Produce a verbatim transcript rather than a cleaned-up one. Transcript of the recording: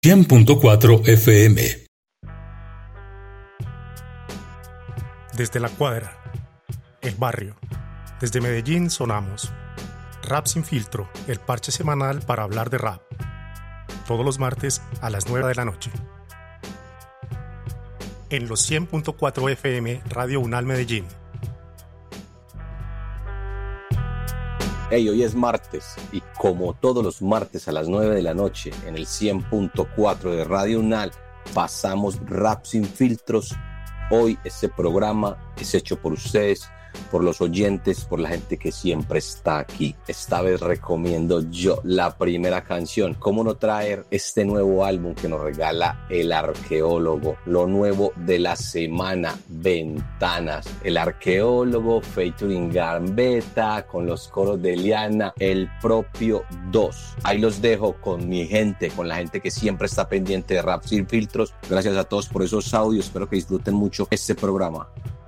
cien punto cuatro F M. Desde la cuadra, el barrio, desde Medellín sonamos. Rap Sin Filtro, el parche semanal para hablar de rap. Todos los martes a las nueve de la noche. En los cien punto cuatro F M Radio UNAL Medellín. Hey, hoy es martes y como todos los martes a las nueve de la noche en el cien punto cuatro de Radio UNAL pasamos Rap Sin Filtros. Hoy este programa es hecho por ustedes, por los oyentes, por la gente que siempre está aquí. Esta vez recomiendo yo la primera canción. ¿Cómo no traer este nuevo álbum que nos regala El Arqueólogo? Lo nuevo de la semana, Ventanas. El Arqueólogo featuring Gambetta, con los coros de Eliana, el propio dos. Ahí los dejo con mi gente, con la gente que siempre está pendiente de Rap Sin Filtros. Gracias a todos por esos audios. Espero que disfruten mucho este programa.